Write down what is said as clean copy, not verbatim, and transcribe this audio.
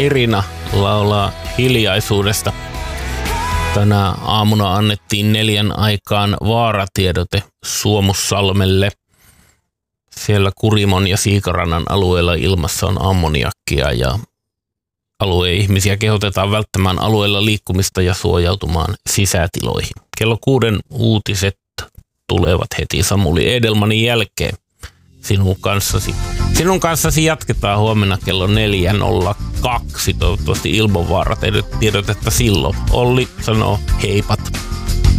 Irina laulaa hiljaisuudesta. Tänä aamuna annettiin 4 aikaan vaaratiedote Suomussalmelle. Siellä Kurimon ja Siikarannan alueella ilmassa on ammoniakkia ja alueen ihmisiä kehotetaan välttämään alueella liikkumista ja suojautumaan sisätiloihin. Kello 6 uutiset tulevat heti Samuli Edelmanin jälkeen sinun kanssasi jatketaan huomenna kello 4.02. Toivottavasti ilman vaaratiedotetta silloin. Olli sanoo heipat.